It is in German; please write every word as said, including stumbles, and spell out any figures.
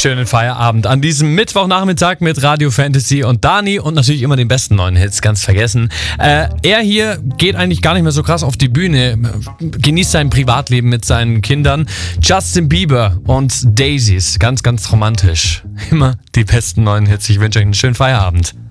schönen Feierabend an diesem Mittwochnachmittag mit Radio Fantasy und Dani und natürlich immer den besten neuen Hits, ganz vergessen. Äh, er hier geht eigentlich gar nicht mehr so krass auf die Bühne, genießt sein Privatleben mit seinen Kindern. Justin Bieber und Daisies, ganz, ganz romantisch. Immer die besten neuen Hits. Ich wünsche euch einen schönen Feierabend.